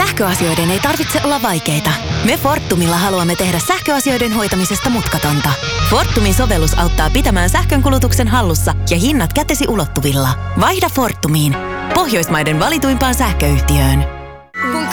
Sähköasioiden ei tarvitse olla vaikeita. Me Fortumilla haluamme tehdä sähköasioiden hoitamisesta mutkatonta. Fortumin sovellus auttaa pitämään sähkönkulutuksen hallussa ja hinnat kätesi ulottuvilla. Vaihda Fortumiin, Pohjoismaiden valituimpaan sähköyhtiöön. Kun